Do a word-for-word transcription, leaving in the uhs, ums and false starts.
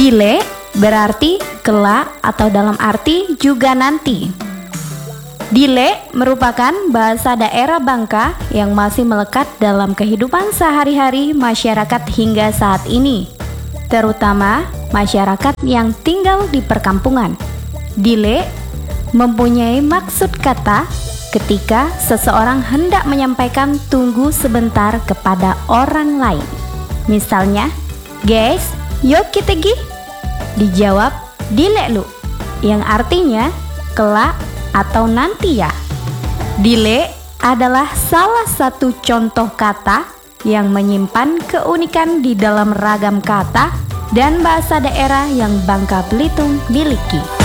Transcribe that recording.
Dile berarti kelak atau dalam arti juga nanti. Dile merupakan bahasa daerah Bangka yang masih melekat dalam kehidupan sehari-hari masyarakat hingga saat ini, terutama masyarakat yang tinggal di perkampungan. Dile mempunyai maksud kata ketika seseorang hendak menyampaikan tunggu sebentar kepada orang lain. Misalnya, guys, yuk kita gi. Dijawab, dile lu, yang artinya kelak atau nanti ya. Dile adalah salah satu contoh kata yang menyimpan keunikan di dalam ragam kata dan bahasa daerah yang Bangka Belitung miliki.